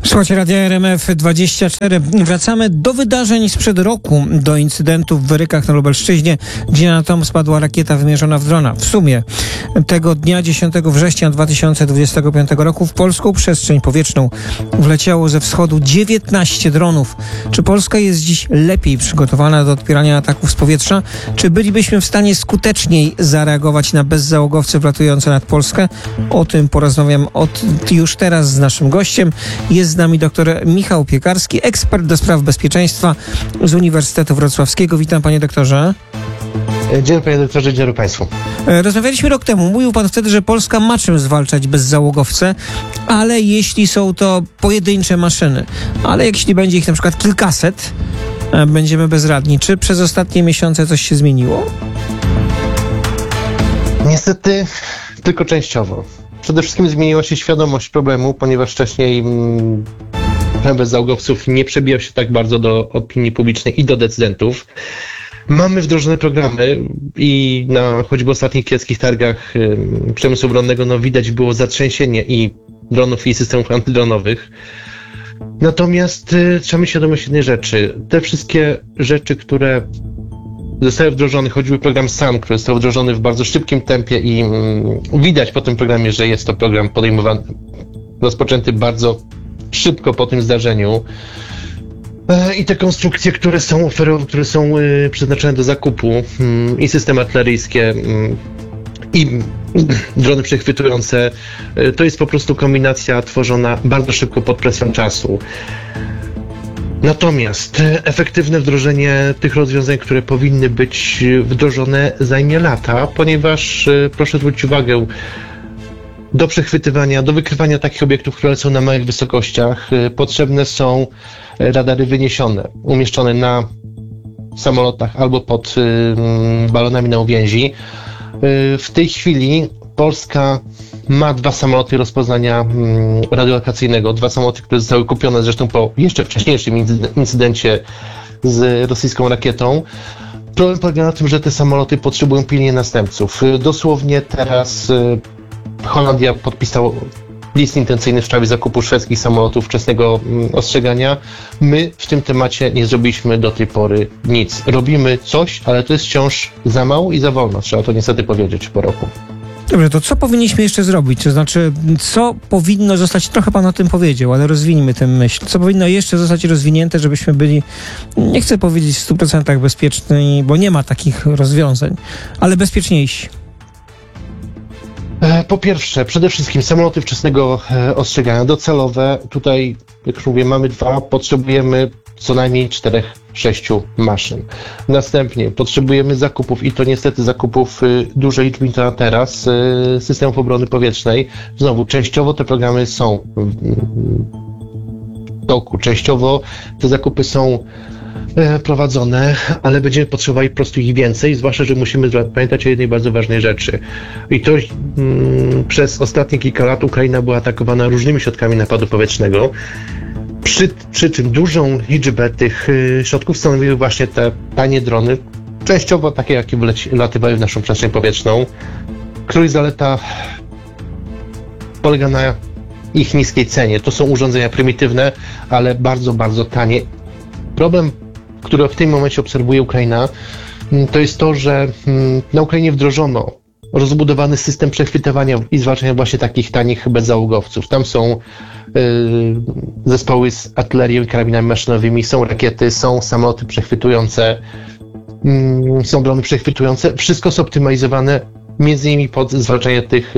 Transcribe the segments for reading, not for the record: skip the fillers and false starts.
Słuchajcie Radia RMF24. Wracamy do wydarzeń sprzed roku, do incydentów w Wyrykach na Lubelszczyźnie, gdzie na tom spadła rakieta wymierzona w drona. W sumie tego dnia, 10 września 2025 roku, w polską przestrzeń powietrzną wleciało ze wschodu 19 dronów. Czy Polska jest dziś lepiej przygotowana do odpierania ataków z powietrza? Czy bylibyśmy w stanie skuteczniej zareagować na bezzałogowce wlatujące nad Polskę? O tym porozmawiam już teraz z naszym gościem. Jest z nami dr Michał Piekarski, ekspert do spraw bezpieczeństwa z Uniwersytetu Wrocławskiego. Witam, panie doktorze. Dzień panie doktorze, dzień dobry państwu. Rozmawialiśmy rok temu. Mówił pan wtedy, że Polska ma czym zwalczać bezzałogowce, ale jeśli są to pojedyncze maszyny, ale jeśli będzie ich na przykład kilkaset, będziemy bezradni. Czy przez ostatnie miesiące coś się zmieniło? Niestety tylko częściowo. Przede wszystkim zmieniła się świadomość problemu, ponieważ wcześniej bezzałogowców nie przebijał się tak bardzo do opinii publicznej i do decydentów. Mamy wdrożone programy i na choćby ostatnich kieleckich targach przemysłu obronnego widać było zatrzęsienie i dronów i systemów antydronowych. Natomiast trzeba mieć świadomość jednej rzeczy. Te wszystkie rzeczy, które zostały wdrożone, choćby program SAM, który został wdrożony w bardzo szybkim tempie i widać po tym programie, że jest to program podejmowany, rozpoczęty bardzo szybko po tym zdarzeniu. I te konstrukcje, które są przeznaczone do zakupu, i systemy artyleryjskie, i drony przechwytujące, to jest po prostu kombinacja tworzona bardzo szybko pod presją czasu. Natomiast efektywne wdrożenie tych rozwiązań, które powinny być wdrożone, zajmie lata, ponieważ proszę zwrócić uwagę, do przechwytywania, do wykrywania takich obiektów, które lecą na małych wysokościach, potrzebne są radary wyniesione, umieszczone na samolotach albo pod balonami na uwięzi. W tej chwili Polska ma 2 samoloty rozpoznania radiolokacyjnego, 2 samoloty, które zostały kupione zresztą po jeszcze wcześniejszym incydencie z rosyjską rakietą. Problem polega na tym, że te samoloty potrzebują pilnie następców. Dosłownie teraz Holandia podpisała list intencyjny w sprawie zakupu szwedzkich samolotów wczesnego ostrzegania. My w tym temacie nie zrobiliśmy do tej pory nic. Robimy coś, ale to jest wciąż za mało i za wolno. Trzeba to niestety powiedzieć po roku. Dobrze, to co powinniśmy jeszcze zrobić? To znaczy, co powinno zostać, trochę pan o tym powiedział, ale rozwiniemy tę myśl. Co powinno jeszcze zostać rozwinięte, żebyśmy byli, nie chcę powiedzieć w 100% bezpieczni, bo nie ma takich rozwiązań, ale bezpieczniejsi? Po pierwsze, przede wszystkim samoloty wczesnego ostrzegania docelowe. Tutaj, jak już mówię, mamy 2, potrzebujemy co najmniej 4-6 maszyn. Następnie potrzebujemy zakupów, i to niestety zakupów dużej liczby na teraz, systemów obrony powietrznej. Znowu, częściowo te programy są w toku, częściowo te zakupy są prowadzone, ale będziemy potrzebowali po prostu ich więcej, zwłaszcza, że musimy pamiętać o jednej bardzo ważnej rzeczy. I to przez ostatnie kilka lat Ukraina była atakowana różnymi środkami napadu powietrznego, przy czym dużą liczbę tych środków stanowiły właśnie te tanie drony, częściowo takie, jakie wylatywały w naszą przestrzeń powietrzną, których zaleta polega na ich niskiej cenie. To są urządzenia prymitywne, ale bardzo, bardzo tanie. Problem, który w tym momencie obserwuje Ukraina, to jest to, że na Ukrainie wdrożono rozbudowany system przechwytywania i zwalczania właśnie takich tanich bezzałogowców. Tam są zespoły z artylerią i karabinami maszynowymi, są rakiety, są samoloty przechwytujące, są drony przechwytujące. Wszystko jest optymalizowane między innymi pod zwalczanie tych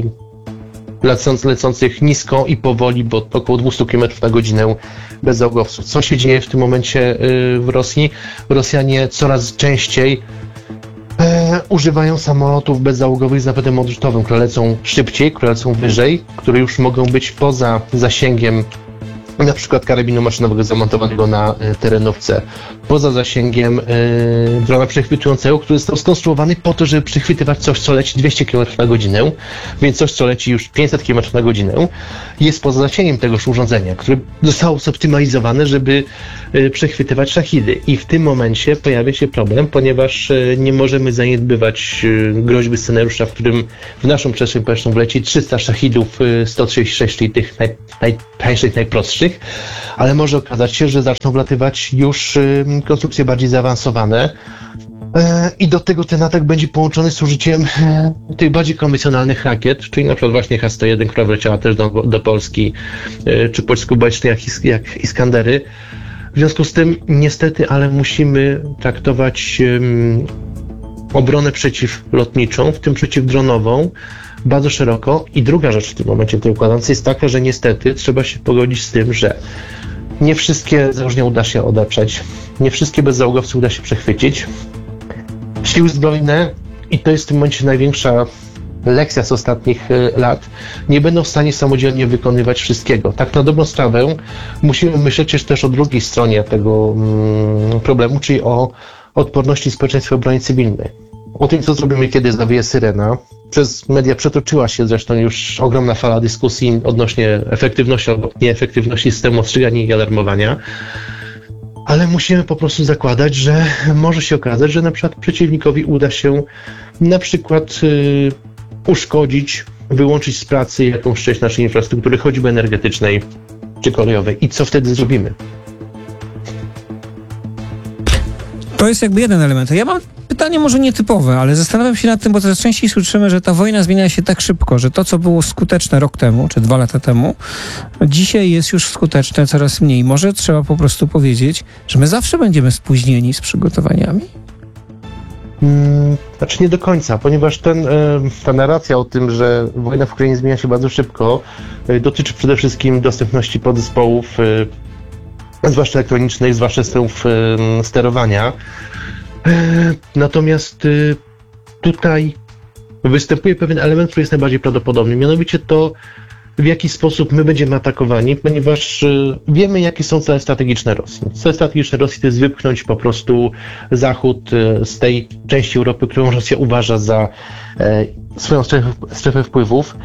lecących nisko i powoli, bo około 200 km na godzinę bezzałogowców. Co się dzieje w tym momencie w Rosji? Rosjanie coraz częściej używają samolotów bezzałogowych z napędem odrzutowym, które lecą szybciej, które lecą wyżej, które już mogą być poza zasięgiem na przykład karabinu maszynowego zamontowanego na terenówce, poza zasięgiem drona przechwytującego, który został skonstruowany po to, żeby przechwytywać coś, co leci 200 km na godzinę, więc coś, co leci już 500 km na godzinę, jest poza zasięgiem tegoż urządzenia, które zostało zoptymalizowane, żeby przechwytywać szahidy. I w tym momencie pojawia się problem, ponieważ nie możemy zaniedbywać groźby scenariusza, w którym w naszą przestrzeń powietrzną wleci 300 szahidów 136, czyli tych najtańszych, najprostszych, wlatających, ale może okazać się, że zaczną wlatywać już konstrukcje bardziej zaawansowane. I do tego ten atak będzie połączony z użyciem tych bardziej konwencjonalnych rakiet, czyli na przykład właśnie H-101, która wleciała też do Polski, czy polsko-bajczne jak Iskandery. W związku z tym niestety, ale musimy traktować obronę przeciwlotniczą, w tym przeciwdronową, bardzo szeroko. I druga rzecz w tym momencie tej układance jest taka, że niestety trzeba się pogodzić z tym, że nie wszystkie założenia uda się odeprzeć, nie wszystkie bezzałogowce uda się przechwycić. Siły zbrojne, i to jest w tym momencie największa lekcja z ostatnich lat, nie będą w stanie samodzielnie wykonywać wszystkiego. Tak na dobrą sprawę musimy myśleć też o drugiej stronie tego problemu, czyli o odporności społeczeństwa obrony cywilnej. O tym, co zrobimy, kiedy zawieje syrena. Przez media przetoczyła się zresztą już ogromna fala dyskusji odnośnie efektywności albo nieefektywności systemu ostrzegania i alarmowania. Ale musimy po prostu zakładać, że może się okazać, że na przykład przeciwnikowi uda się na przykład uszkodzić, wyłączyć z pracy jakąś część naszej infrastruktury, choćby energetycznej czy kolejowej. I co wtedy zrobimy? To jest jakby jeden element. Ja mam pytanie może nietypowe, ale zastanawiam się nad tym, bo coraz częściej słyszymy, że ta wojna zmienia się tak szybko, że to, co było skuteczne rok temu, czy 2 lata temu, dzisiaj jest już skuteczne coraz mniej. Może trzeba po prostu powiedzieć, że my zawsze będziemy spóźnieni z przygotowaniami? Znaczy nie do końca, ponieważ ta narracja o tym, że wojna w Ukrainie zmienia się bardzo szybko, dotyczy przede wszystkim dostępności podzespołów, zwłaszcza elektronicznych, zwłaszcza systemów sterowania. Natomiast tutaj występuje pewien element, który jest najbardziej prawdopodobny, mianowicie to, w jaki sposób my będziemy atakowani, ponieważ wiemy, jakie są cele strategiczne Rosji. Cele strategiczne Rosji to jest wypchnąć po prostu Zachód z tej części Europy, którą Rosja uważa za swoją strefę wpływów.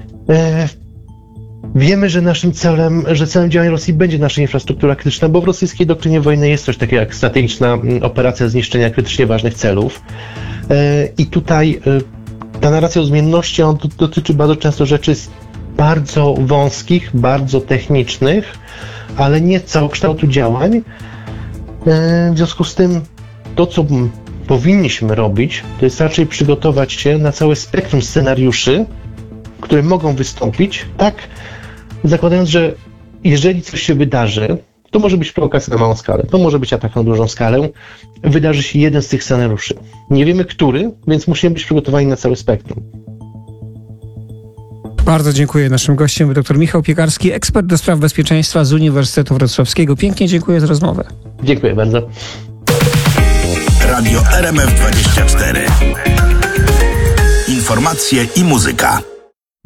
Wiemy, że celem działań Rosji będzie nasza infrastruktura krytyczna, bo w rosyjskiej doktrynie wojennej jest coś takiego jak strategiczna operacja zniszczenia krytycznie ważnych celów. I tutaj ta narracja o zmienności dotyczy bardzo często rzeczy bardzo wąskich, bardzo technicznych, ale nie całokształtu działań. W związku z tym to, co powinniśmy robić, to jest raczej przygotować się na całe spektrum scenariuszy, które mogą wystąpić, tak zakładając, że jeżeli coś się wydarzy, to może być prowokacja na małą skalę, to może być atak na dużą skalę, wydarzy się jeden z tych scenariuszy. Nie wiemy, który, więc musimy być przygotowani na całe spektrum. Bardzo dziękuję. Naszym gościem był dr Michał Piekarski, ekspert do spraw bezpieczeństwa z Uniwersytetu Wrocławskiego. Pięknie dziękuję za rozmowę. Dziękuję bardzo. Radio RMF24. Informacje i muzyka.